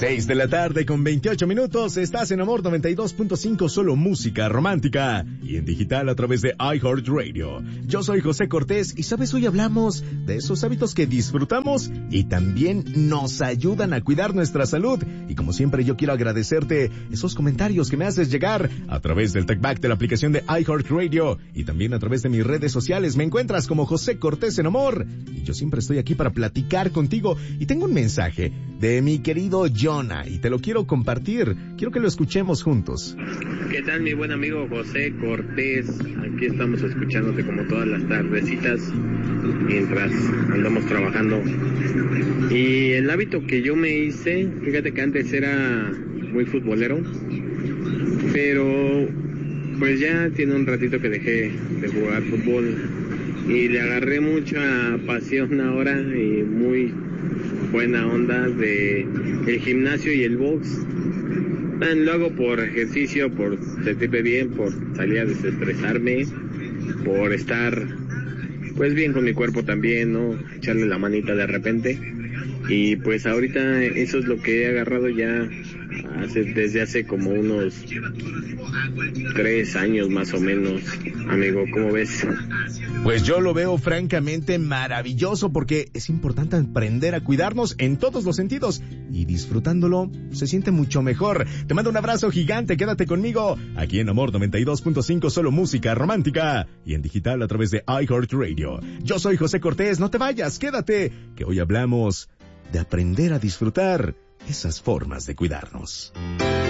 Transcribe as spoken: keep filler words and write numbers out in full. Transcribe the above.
Seis de la tarde con veintiocho minutos, estás en Amor noventa y dos punto cinco, solo música romántica y en digital a través de iHeartRadio. Yo soy José Cortés y sabes, hoy hablamos de esos hábitos que disfrutamos y también nos ayudan a cuidar nuestra salud. Y como siempre yo quiero agradecerte esos comentarios que me haces llegar a través del TalkBack de la aplicación de iHeartRadio y también a través de mis redes sociales. Me encuentras como José Cortés en Amor y yo siempre estoy aquí para platicar contigo y tengo un mensaje de mi querido Jonah y te lo quiero compartir. Quiero que lo escuchemos juntos. ¿Qué tal, mi buen amigo José Cortés? Aquí estamos escuchándote como todas las tardecitas mientras andamos trabajando. Y el hábito que yo me hice, fíjate que antes era muy futbolero, pero pues ya tiene un ratito que dejé de jugar fútbol y le agarré mucha pasión ahora y muy buena onda de el gimnasio y el box. Lo hago por ejercicio, por sentirme bien, por salir a desestresarme, por estar pues bien con mi cuerpo también, ¿no? Echarle la manita de repente. Y pues ahorita eso es lo que he agarrado ya hace, desde hace como unos tres años más o menos, amigo, ¿cómo ves? Pues yo lo veo francamente maravilloso porque es importante aprender a cuidarnos en todos los sentidos y disfrutándolo se siente mucho mejor. Te mando un abrazo gigante, quédate conmigo aquí en Amor noventa y dos punto cinco, solo música romántica y en digital a través de iHeartRadio. Yo soy José Cortés, no te vayas, quédate, que hoy hablamos de aprender a disfrutar esas formas de cuidarnos.